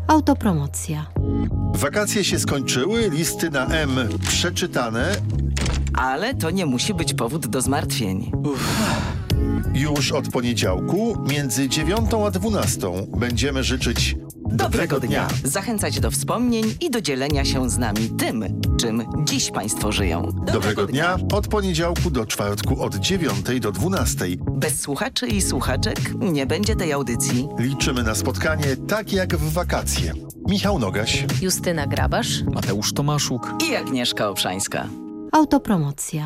Autopromocja. Wakacje się skończyły, listy na M przeczytane. Ale to nie musi być powód do zmartwień. Już od poniedziałku między 9 a 12 będziemy życzyć dobrego dnia. Zachęcać do wspomnień i do dzielenia się z nami tym, czym dziś Państwo żyją. Dobrego dnia od poniedziałku do czwartku od 9 do 12. Bez słuchaczy i słuchaczek nie będzie tej audycji. Liczymy na spotkanie tak jak w wakacje. Michał Nogaś, Justyna Grabasz, Mateusz Tomaszuk I Agnieszka Obszańska. Autopromocja.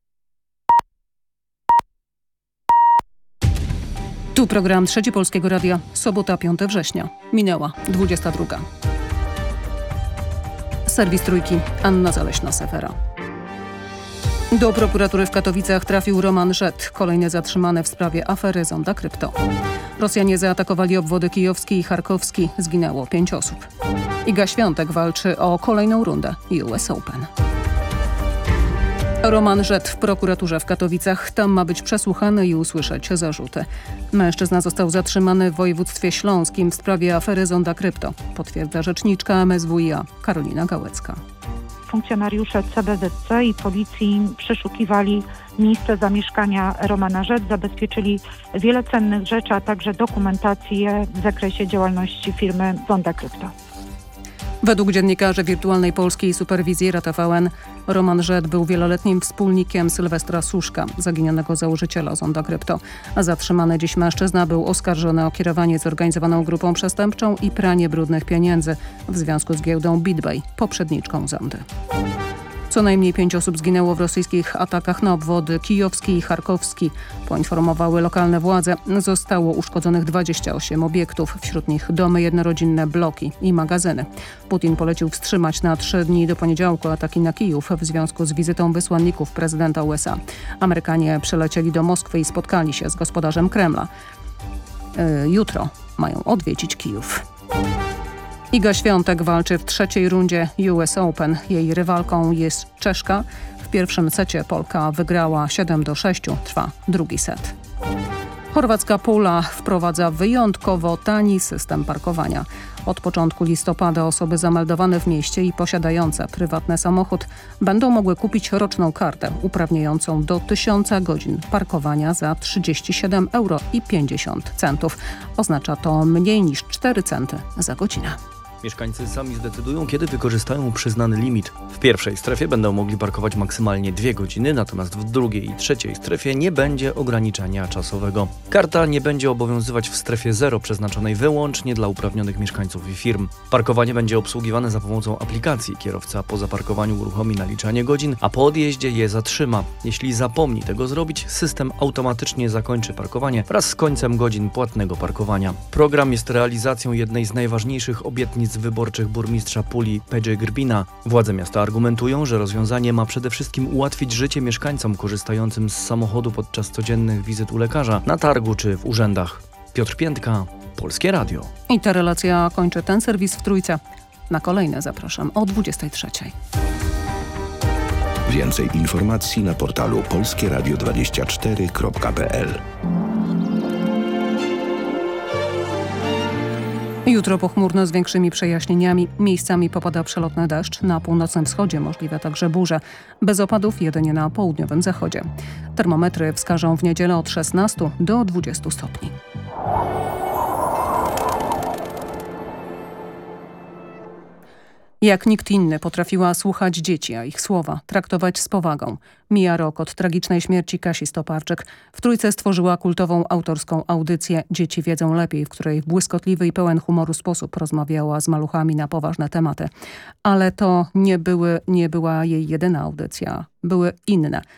Tu program Trzeci Polskiego Radia. Sobota, 5 września. Minęła 22. Serwis Trójki. Anna Zaleśna-Sefera. Do prokuratury w Katowicach trafił Roman Żet, kolejny zatrzymany w sprawie afery Zonda Krypto. Rosjanie zaatakowali obwody kijowski i charkowski. Zginęło 5 osób. Iga Świątek walczy o kolejną rundę US Open. Roman Żet w prokuraturze w Katowicach. Tam ma być przesłuchany i usłyszeć zarzuty. Mężczyzna został zatrzymany w województwie śląskim w sprawie afery Zonda Krypto. Potwierdza rzeczniczka MSWiA Karolina Gałecka. Funkcjonariusze CBZC i policji przeszukiwali miejsce zamieszkania Romana Żet, zabezpieczyli wiele cennych rzeczy, a także dokumentację w zakresie działalności firmy Zonda Krypto. Według dziennikarzy Wirtualnej Polskiej i Superwizjera TVN Roman Żet był wieloletnim wspólnikiem Sylwestra Suszka, zaginionego założyciela Zonda Krypto. A zatrzymany dziś mężczyzna był oskarżony o kierowanie zorganizowaną grupą przestępczą i pranie brudnych pieniędzy w związku z giełdą BitBay, poprzedniczką Zondy. Co najmniej 5 osób zginęło w rosyjskich atakach na obwody kijowski i charkowski. Poinformowały lokalne władze. Zostało uszkodzonych 28 obiektów, wśród nich domy jednorodzinne, bloki i magazyny. Putin polecił wstrzymać na 3 dni do poniedziałku ataki na Kijów w związku z wizytą wysłanników prezydenta USA. Amerykanie przylecieli do Moskwy i spotkali się z gospodarzem Kremla. Jutro mają odwiedzić Kijów. Iga Świątek walczy w trzeciej rundzie US Open. Jej rywalką jest Czeszka. W pierwszym secie Polka wygrała 7-6. Trwa drugi set. Chorwacka Pula wprowadza wyjątkowo tani system parkowania. Od początku listopada osoby zameldowane w mieście i posiadające prywatny samochód będą mogły kupić roczną kartę uprawniającą do 1000 godzin parkowania za 37,50 €. Oznacza to mniej niż 4 centy za godzinę. Mieszkańcy sami zdecydują, kiedy wykorzystają przyznany limit. W pierwszej strefie będą mogli parkować maksymalnie 2 godziny, natomiast w drugiej i trzeciej strefie nie będzie ograniczenia czasowego. Karta nie będzie obowiązywać w strefie 0, przeznaczonej wyłącznie dla uprawnionych mieszkańców i firm. Parkowanie będzie obsługiwane za pomocą aplikacji. Kierowca po zaparkowaniu uruchomi naliczanie godzin, a po odjeździe je zatrzyma. Jeśli zapomni tego zrobić, system automatycznie zakończy parkowanie wraz z końcem godzin płatnego parkowania. Program jest realizacją jednej z najważniejszych obietnic wyborczych burmistrza Puli Pedje Grbina. Władze miasta argumentują, że rozwiązanie ma przede wszystkim ułatwić życie mieszkańcom korzystającym z samochodu podczas codziennych wizyt u lekarza, na targu czy w urzędach. Piotr Piętka, Polskie Radio. I ta relacja kończy ten serwis w Trójce. Na kolejne zapraszam o 23:00. Więcej informacji na portalu polskieradio24.pl. Jutro pochmurno z większymi przejaśnieniami. Miejscami popada przelotny deszcz. Na północnym wschodzie możliwe także burze. Bez opadów jedynie na południowym zachodzie. Termometry wskażą w niedzielę od 16 do 20 stopni. Jak nikt inny potrafiła słuchać dzieci, a ich słowa traktować z powagą. Mija rok od tragicznej śmierci Kasi Stoparczyk. W Trójce stworzyła kultową autorską audycję Dzieci wiedzą lepiej, w której w błyskotliwy i pełen humoru sposób rozmawiała z maluchami na poważne tematy. Ale to nie była jej jedyna audycja. Były inne.